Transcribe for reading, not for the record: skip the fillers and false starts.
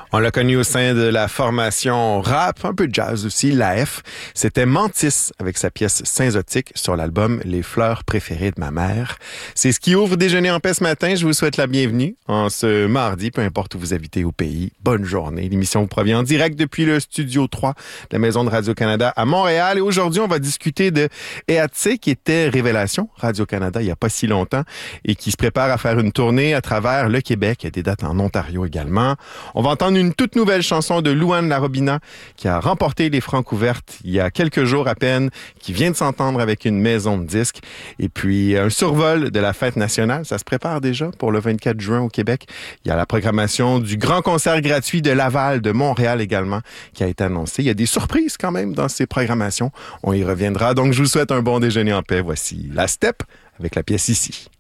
On l'a connu au sein de la formation rap, un peu de jazz aussi, l'AF. C'était Mantis avec sa pièce Synzotique sur l'album Les fleurs préférées de ma mère. C'est ce qui ouvre Déjeuner en paix ce matin. Je vous souhaite la bienvenue en ce mardi, peu importe où vous habitez au pays. Bonne journée. L'émission vous provient en direct depuis le Studio 3 de la Maison de Radio-Canada à Montréal. Et aujourd'hui, on va discuter de EATSE qui était Révélation Radio-Canada il n'y a pas si longtemps et qui se prépare à faire une tournée à travers le Québec. Il y a des dates en Ontario également. On va entendre une toute nouvelle chanson de Louane Larobina qui a remporté les Francouvertes il y a quelques jours à peine, qui vient de s'entendre avec une maison de disques. Et puis un survol de la fête nationale, ça se prépare déjà pour le 24 juin au Québec. Il y a la programmation du grand concert gratuit de Laval, de Montréal également, qui a été annoncé. Il y a des surprises quand même dans ces programmations. On y reviendra. Donc je vous souhaite un bon déjeuner en paix. Voici La Step avec la pièce Ici.